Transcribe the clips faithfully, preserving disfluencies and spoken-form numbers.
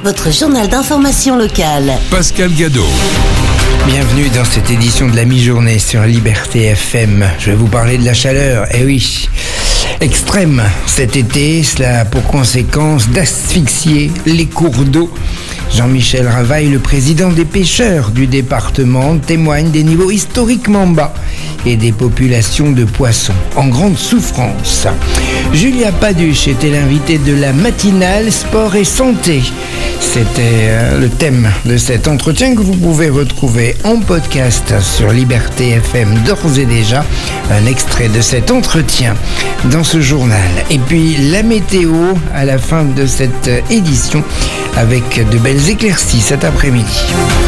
votre journal d'information locale. Pascal Gadot. Bienvenue dans cette édition de la mi-journée sur Liberté F M. Je vais vous parler de la chaleur. Eh oui, extrême cet été, cela a pour conséquence d'asphyxier les cours d'eau. Jean-Michel Ravaille, le président des pêcheurs du département, témoigne des niveaux historiquement bas et des populations de poissons en grande souffrance. Julia Paduch était l'invitée de la matinale Sport et Santé. C'était le thème de cet entretien que vous pouvez retrouver en podcast sur Liberté F M d'ores et déjà. Un extrait de cet entretien dans ce journal. Et puis la météo à la fin de cette édition avec de belles éclaircies cet après-midi.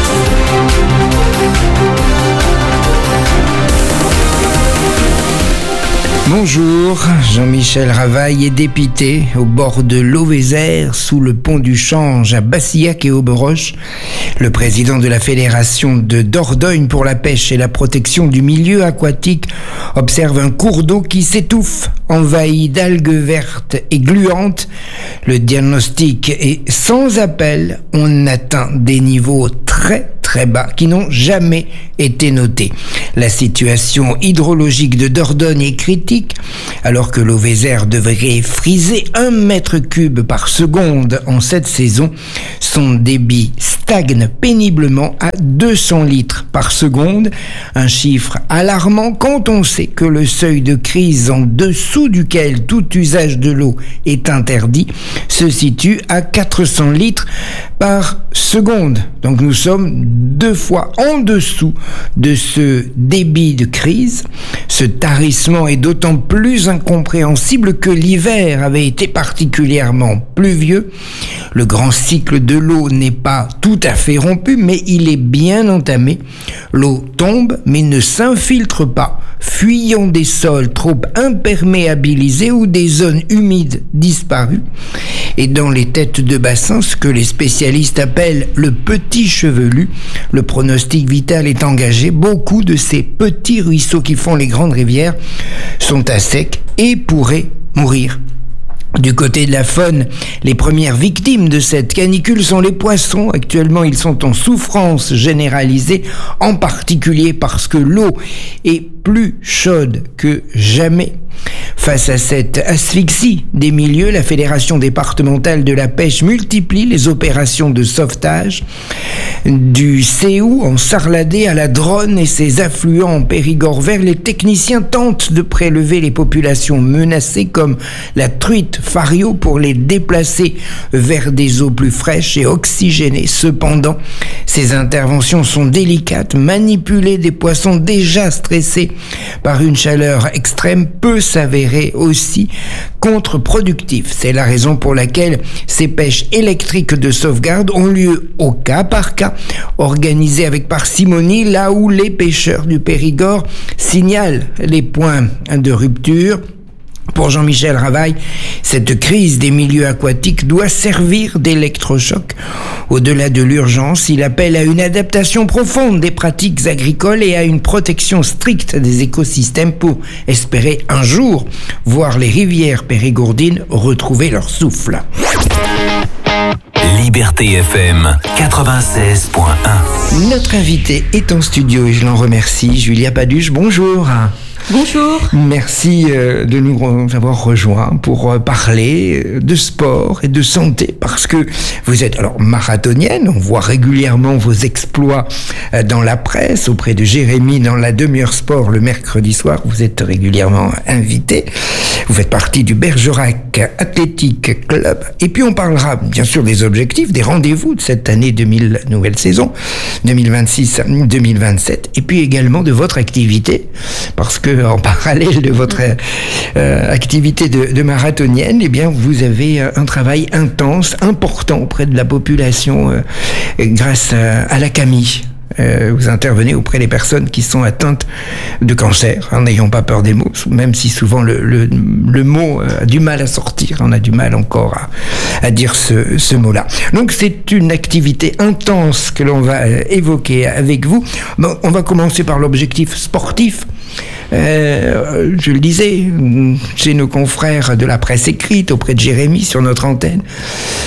Bonjour, Jean-Michel Ravaille est dépité au bord de l'Auvézère, sous le pont du Change à Bassillac et Auberoche. Le président de la Fédération de Dordogne pour la pêche et la protection du milieu aquatique observe un cours d'eau qui s'étouffe, envahi d'algues vertes et gluantes. Le diagnostic est sans appel. On atteint des niveaux très très bas qui n'ont jamais été notés. La situation hydrologique de Dordogne est critique alors que l'Auvézère devrait friser un mètre cube par seconde en cette saison. Son débit stagne péniblement à deux cents litres par seconde, un chiffre alarmant quand on sait que le seuil de crise en dessous duquel tout usage de l'eau est interdit se situe à quatre cents litres par seconde. Donc nous sommes deux fois en dessous de ce débit de crise. Ce tarissement est d'autant plus incompréhensible que l'hiver avait été particulièrement pluvieux. Le grand cycle de l'eau n'est pas tout à fait rompu, mais il est bien entamé. L'eau tombe, mais ne s'infiltre pas, fuyant des sols trop imperméabilisés ou des zones humides disparues. Et dans les têtes de bassin, ce que les spécialistes appellent le petit chevelu, le pronostic vital est engagé. Beaucoup de ces petits ruisseaux qui font les grandes rivières sont à sec et pourraient mourir. Du côté de la faune, les premières victimes de cette canicule sont les poissons. Actuellement, ils sont en souffrance généralisée, en particulier parce que l'eau est plus chaude que jamais. Face à cette asphyxie des milieux, la Fédération départementale de la pêche multiplie les opérations de sauvetage. Du Séou en Sarladé à la Dronne et ses affluents en Périgord vert, les techniciens tentent de prélever les populations menacées comme la truite fario pour les déplacer vers des eaux plus fraîches et oxygénées. Cependant, ces interventions sont délicates. Manipuler des poissons déjà stressés par une chaleur extrême peut s'avérer aussi contre-productif. C'est la raison pour laquelle ces pêches électriques de sauvegarde ont lieu au cas par cas, organisées avec parcimonie là où les pêcheurs du Périgord signalent les points de rupture. Pour Jean-Michel Ravaille, cette crise des milieux aquatiques doit servir d'électrochoc. Au-delà de l'urgence, il appelle à une adaptation profonde des pratiques agricoles et à une protection stricte des écosystèmes pour espérer un jour voir les rivières périgourdines retrouver leur souffle. Liberté F M quatre-vingt-seize point un. Notre invité est en studio et je l'en remercie. Julia Paduch, bonjour. Bonjour. Merci de nous avoir rejoints pour parler de sport et de santé parce que vous êtes alors marathonienne, on voit régulièrement vos exploits dans la presse, auprès de Jérémy dans la demi-heure sport le mercredi soir, vous êtes régulièrement invité. Vous faites partie du Bergerac Athletic Club et puis on parlera bien sûr des objectifs, des rendez-vous de cette année deux mille, nouvelle saison deux mille vingt-six deux mille vingt-sept et puis également de votre activité parce que en parallèle de votre euh, activité de, de marathonienne, eh bien, vous avez un travail intense, important auprès de la population euh, grâce à, à la C A M I. Euh, vous intervenez auprès des personnes qui sont atteintes de cancer, en n'ayant pas peur des mots, même si souvent le, le, le mot a du mal à sortir, on a du mal encore à, à dire ce, ce mot-là. Donc c'est une activité intense que l'on va évoquer avec vous. Bon, on va commencer par l'objectif sportif. Euh, je le disais, chez nos confrères de la presse écrite, auprès de Jérémy sur notre antenne,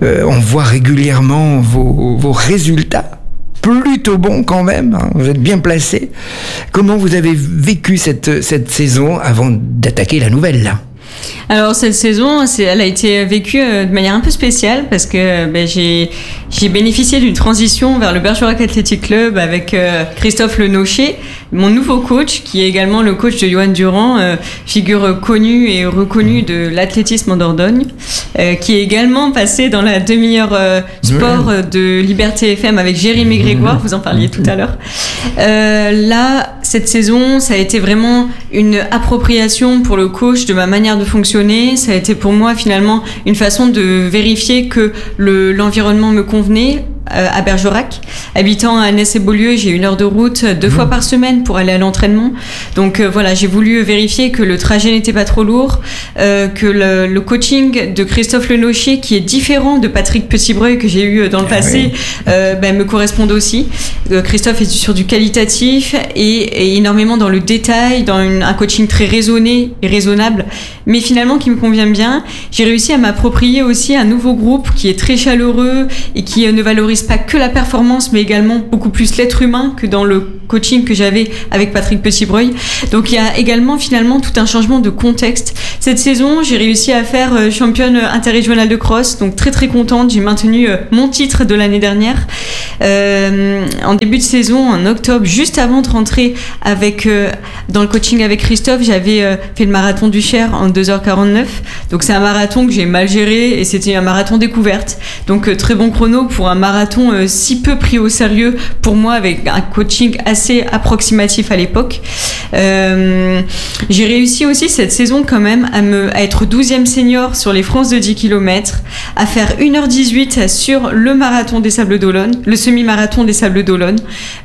euh, on voit régulièrement vos, vos résultats. Plutôt bons quand même, hein, vous êtes bien placé. Comment vous avez vécu cette, cette saison avant d'attaquer la nouvelle là ? Alors cette saison, c'est, elle a été vécue euh, de manière un peu spéciale parce que ben, j'ai, j'ai bénéficié d'une transition vers le Bergerac Athletic Club avec euh, Christophe Lenaucher, mon nouveau coach, qui est également le coach de Johan Durand, euh, figure connue et reconnue de l'athlétisme en Dordogne, euh, qui est également passé dans la demi-heure euh, sport euh, de Liberté F M avec Jérémy Grégoire, vous en parliez tout à l'heure. Euh, là, cette saison, ça a été vraiment une appropriation pour le coach de ma manière de fonctionner. Ça a été pour moi finalement une façon de vérifier que le, l'environnement me convenait. Euh, à Bergerac, habitant à Ness-et-Beaulieu, j'ai une heure de route deux mmh. fois par semaine pour aller à l'entraînement. Donc euh, voilà, j'ai voulu vérifier que le trajet n'était pas trop lourd, euh, que le, le coaching de Christophe Lenaucher, qui est différent de Patrick Petitbreuil que j'ai eu dans le passé, oui. euh, ben, me corresponde aussi. Euh, Christophe est sur du qualitatif et, et énormément dans le détail, dans une, un coaching très raisonné et raisonnable, mais finalement qui me convient bien. J'ai réussi à m'approprier aussi un nouveau groupe qui est très chaleureux et qui euh, ne valorise pas que la performance, mais également beaucoup plus l'être humain que dans le coaching que j'avais avec Patrick Petitbreuil. Donc il y a également finalement tout un changement de contexte. Cette saison, j'ai réussi à faire euh, championne interrégionale de cross, donc très très contente. J'ai maintenu euh, mon titre de l'année dernière. Euh, en début de saison, en octobre, juste avant de rentrer avec, euh, dans le coaching avec Christophe, j'avais euh, fait le marathon du Cher en deux heures quarante-neuf. Donc c'est un marathon que j'ai mal géré et c'était un marathon découverte. Donc euh, très bon chrono pour un marathon euh, si peu pris au sérieux pour moi, avec un coaching assez approximatif à l'époque. Euh, j'ai réussi aussi cette saison quand même à, me, à être douzième senior sur les France de dix kilomètres, à faire une heure dix-huit sur le marathon des Sables d'Olonne, le semi-marathon des Sables d'Olonne.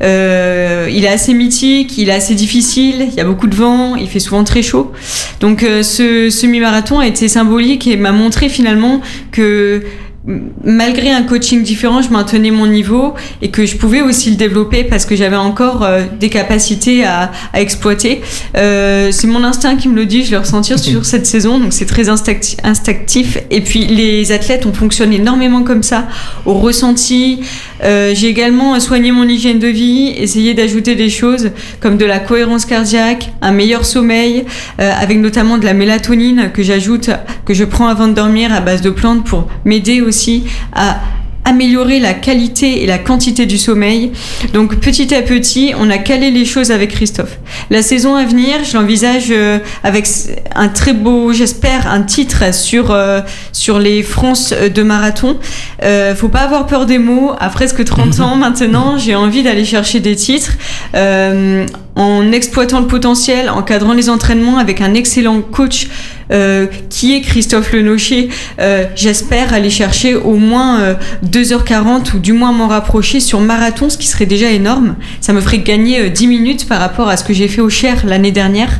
Euh, il est assez mythique, il est assez difficile, il y a beaucoup de vent, il fait souvent très chaud. Donc euh, ce semi-marathon a été symbolique et m'a montré finalement que malgré un coaching différent, je maintenais mon niveau et que je pouvais aussi le développer parce que j'avais encore euh, des capacités à, à exploiter. Euh, c'est mon instinct qui me le dit, je l'ai ressenti sur cette saison, donc c'est très instincti- instinctif. Et puis les athlètes ont fonctionné énormément comme ça, au ressenti. Euh, j'ai également soigné mon hygiène de vie, essayé d'ajouter des choses comme de la cohérence cardiaque, un meilleur sommeil, euh, avec notamment de la mélatonine que j'ajoute, que je prends avant de dormir à base de plantes pour m'aider aussi à améliorer la qualité et la quantité du sommeil. Donc petit à petit, on a calé les choses avec Christophe. La saison à venir, je l'envisage euh, avec un très beau, j'espère, un titre sur euh, sur les France de marathon. Euh, faut pas avoir peur des mots. À presque trente ans maintenant, j'ai envie d'aller chercher des titres. Euh, en exploitant le potentiel, en cadrant les entraînements avec un excellent coach euh, qui est Christophe Lenaucher, euh, j'espère aller chercher au moins euh, deux heures quarante ou du moins m'en rapprocher sur marathon, ce qui serait déjà énorme. Ça me ferait gagner euh, dix minutes par rapport à ce que j'ai fait au Cher l'année dernière.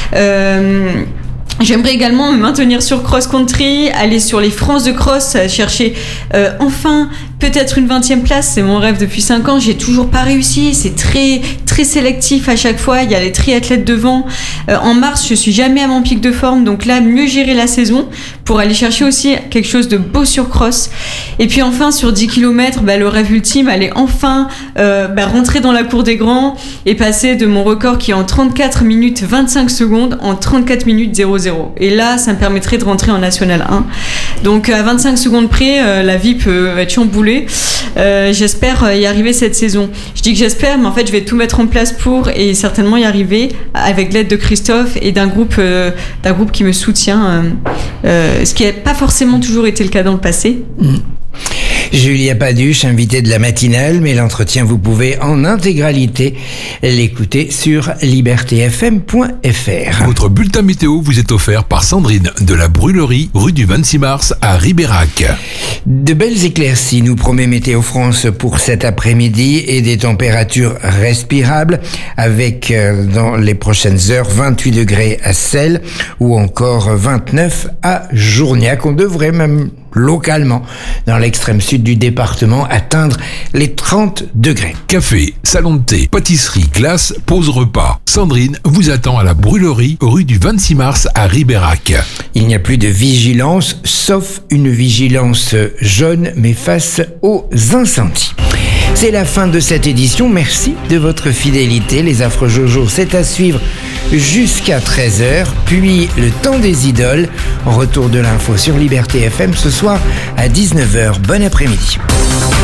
Euh, J'aimerais également me maintenir sur cross-country, aller sur les France de cross, chercher euh, enfin peut-être une vingtième place. C'est mon rêve depuis cinq ans. J'ai toujours pas réussi. C'est très très sélectif à chaque fois. Il y a les triathlètes devant. Euh, en mars, je suis jamais à mon pic de forme. Donc là, mieux gérer la saison pour aller chercher aussi quelque chose de beau sur cross. Et puis enfin, sur dix kilomètres, bah, le rêve ultime, aller enfin euh, bah, rentrer dans la cour des grands et passer de mon record qui est en trente-quatre minutes vingt-cinq secondes en trente-quatre minutes zéro zéro. Et là, ça me permettrait de rentrer en National un. Donc à vingt-cinq secondes près, euh, la vie peut être chamboulée. Euh, j'espère y arriver cette saison. Je dis que j'espère, mais en fait, je vais tout mettre en place pour et certainement y arriver avec l'aide de Christophe et d'un groupe, euh, d'un groupe qui me soutient, euh, euh, ce qui n'a pas forcément toujours été le cas dans le passé. Mmh. Julia Paduche, invitée de la matinale, mais l'entretien, vous pouvez en intégralité l'écouter sur liberté f m point f r. Votre bulletin météo vous est offert par Sandrine de la Brûlerie, rue du vingt-six mars à Ribérac. De belles éclaircies nous promet Météo France pour cet après-midi et des températures respirables avec euh, dans les prochaines heures vingt-huit degrés à Celles ou encore vingt-neuf à Journiac. On devrait même localement, dans l'extrême sud du département, atteindre les trente degrés. Café, salon de thé, pâtisserie, glace, pause repas. Sandrine vous attend à la brûlerie rue du vingt-six mars à Ribérac. Il n'y a plus de vigilance, sauf une vigilance jaune, mais face aux incendies. C'est la fin de cette édition. Merci de votre fidélité. Les Affreux Jojo, c'est à suivre jusqu'à treize heures. Puis le temps des idoles. Retour de l'info sur Liberté F M ce soir à dix-neuf heures. Bon après-midi.